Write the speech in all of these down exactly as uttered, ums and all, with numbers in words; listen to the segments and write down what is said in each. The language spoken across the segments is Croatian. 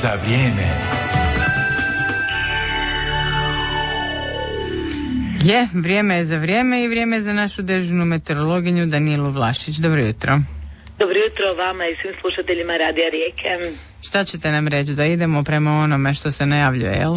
za vrijeme. Je, vrijeme je za vrijeme i vrijeme je za našu dežurnu meteorologinju Danijelu Vlašić. Dobro jutro. Dobro jutro vama i svim slušateljima Radija Rijeke. Šta ćete nam reći, da idemo prema onome što se najavljuje, jel?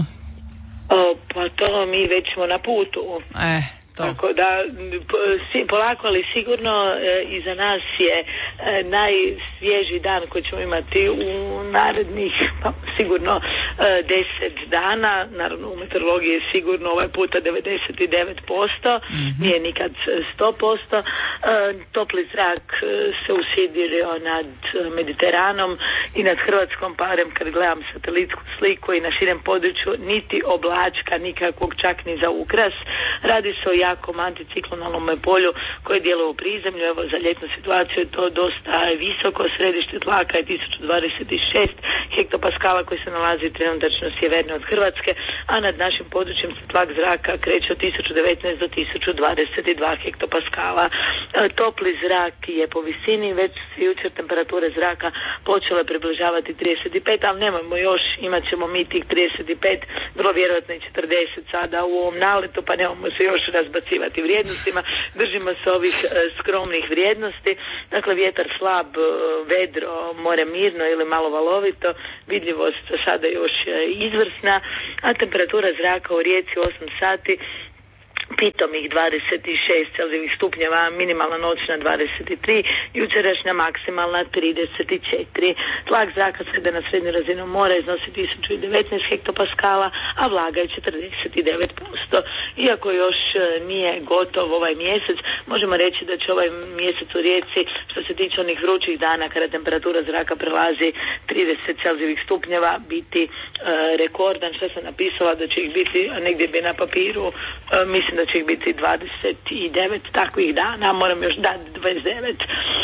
O, pa to mi već smo na putu. Eh, to. Tako da, polako ali sigurno e, iza nas je e, najsvježiji dan koji ćemo imati u narednih, pa, sigurno e, deset dana. Naravno u meteorologiji je sigurno ovaj puta devedeset devet posto, mm-hmm. nije nikad sto posto. E, topli zrak se usidirio nad Mediteranom i nad Hrvatskom, parem kad gledam satelitsku sliku i na širem području niti oblačka nikakvog, čak ni za ukras. Radi se o jakom anticiklonalnom polju koje djeluje u prizemlju. Evo, za ljetnu situaciju je to dosta visoko, središte tlaka je tisuću dvadeset šest hektopaskala koji se nalazi trenutačno sjeverne od Hrvatske, a nad našim područjem se tlak zraka kreće od tisuću devetnaest do tisuću dvadeset dva hektopaskala. E, topli zrak je po visini, već se jučer temperature zraka počele približavati trideset pet, ali nemojmo još, imat ćemo mi tih trideset pet, vrlo vjerojatno i četrdeset sada u ovom naletu, pa nemojmo se još razbacivati vrijednostima, držimo se ovih e, skromnih vrijednosti. Dakle, vjetar slab, vedro, more mirno ili malo valovito, vidljivost sada još e, izvrsna, a temperatura zraka u Rijeci osam sati pitomih dvadeset šest celzijevih stupnjeva, minimalna noćna dvadeset tri, jučerašnja maksimalna trideset četiri. Tlak zraka svede na srednju razinu mora iznosi tisuću devetnaest hektopaskala, a vlaga je četrdeset devet posto. Iako još nije gotov ovaj mjesec, možemo reći da će ovaj mjesec u Rijeci, što se tiče onih vrućih dana kada temperatura zraka prelazi trideset celzijevih stupnjeva, biti e, rekordan. Što sam napisala da će ih biti, negdje bi na papiru, e, mislim da će ih biti dvadeset devet takvih dana, moram još dati dvadeset devet. E,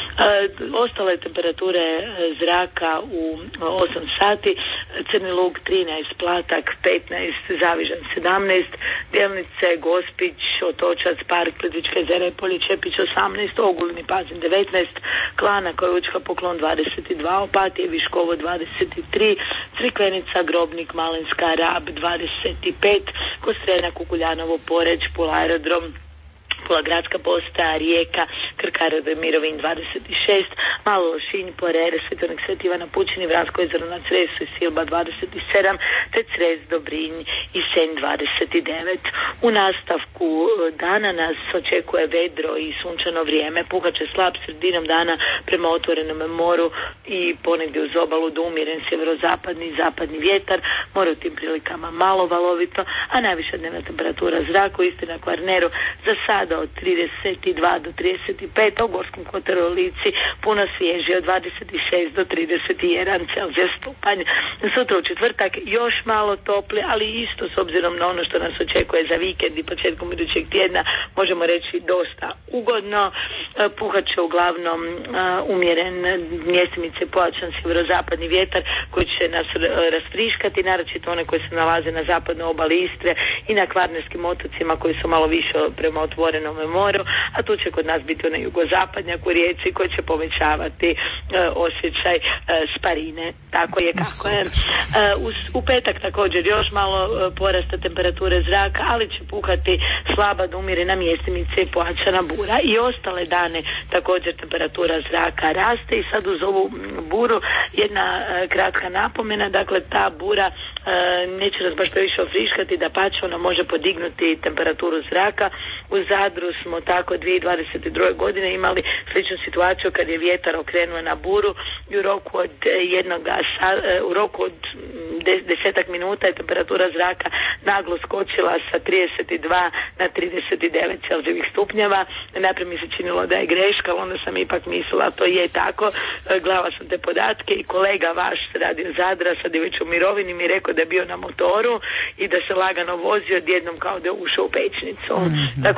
ostale temperature zraka u osam sati, Crni Lug trinaest, Platak petnaest, Zavižan sedamnaest, Delnice, Gospić, Otočac, Park, Plitvička jezera i Polje Čepić osamnaest, Ogulin i Pazin devetnaest, Klana, Kojučka, Poklon dvadeset dva, Opatije, Viškovo dvadeset tri, Crikvenica, Grobnik, Malinska, Rab dvadeset pet, Kostrena, Kukuljanovo, Poreč, Pula aerodrom, Pula gradska postaja, Rijeka, Krk aerodrom Mirovin dvadeset šest, Malo Lošinj, Porere, Svetonik Sveti Ivana Pučini, Vransko jezero na Cresu i Silba dvadeset sedam, te Cres, Dobrinj i Senj dvadeset devet. U nastavku dana nas očekuje vedro i sunčano vrijeme, puhat će slab sredinom dana prema otvorenom moru i ponegdje uz obalu do umjeren sjeverozapadni i zapadni vjetar, more u tim prilikama malo valovito, a najviša dnevna temperatura zraka isti na Kvarneru za sada od trideset dva do trideset pet, a u Gorskom kotaru Lici puno svježije od dvadeset šest do trideset jedan celzijus stupanj. Sutra u četvrtak još malo topli, ali isto s obzirom na ono što nas očekuje za vikend i početkom idućeg tjedna, možemo reći dosta ugodno. Puhat će uglavnom uh, umjeren mjestimice pojačan sjeverozapadni vjetar koji će nas rasfriškati, naročito one koje se nalaze na zapadnoj obali Istre i na Kvarnerskim otocima koji su malo više prema otvorenom moru, a tu će kod nas biti onaj jugozapadnjak u Rijeci koji će povećavati uh, osjećaj uh, sparine. Tako je kako je. Uh, u, u petak također još malo uh, porasta temperature zraka, ali će puhati slaba do umjerena mjestimice i pojačana bura. I ostale dane također temperatura zraka raste i sad uz ovu buru jedna uh, kratka napomena, dakle ta bura uh, neće nas baš previše ofriškati, da pače ona može podignuti temperaturu zraka. U Zadru smo tako dvije tisuće dvadeset druge godine imali sličnu situaciju kad je vjetar okrenuo na buru i u roku od jednoga u roku od desetak minuta je temperatura zraka naglo skočila sa trideset dva na trideset devet celzijevih stupnjeva. Najprije mi se činilo da je greška, onda sam ipak mislila to je tako. Gledala sam te podatke i kolega vaš radio Zadra, sad je već u mirovini, mi rekao da je bio na motoru i da se lagano vozio, odjednom kao da je ušao u pećnicu. Mm-hmm. Tako da ne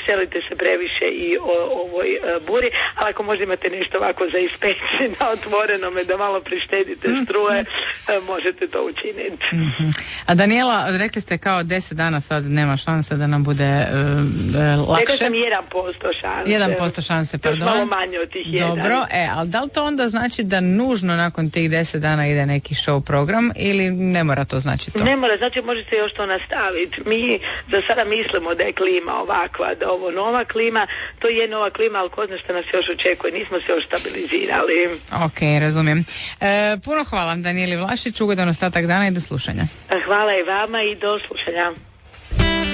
veselite se previše i o ovoj uh, buri, ali ako možda imate nešto ovako za ispeći na otvorenome da malo prištedite struje, uh, možete to učiniti. Mm-hmm. A Danijela, rekli ste kao deset dana sad nema šanse da nam bude uh, lakše. Rekla sam jedan posto šanse. jedan posto šanse, pardon. Još malo manje od tih jedan. Dobro, e, ali da li to onda znači da nužno nakon tih deset dana ide neki show program ili ne mora to znači to? Ne mora, znači možete još to nastaviti. Mi za sada mislimo da je klima ovakva, da ovo nova klima, to je nova klima, ali ko zna što nas još očekuje, nismo se još stabilizirali. Ok, razumijem. E, puno hvala Danijeli Vlašić, ugodan ostatak dana i do slušanja. Hvala i vama i do slušanja.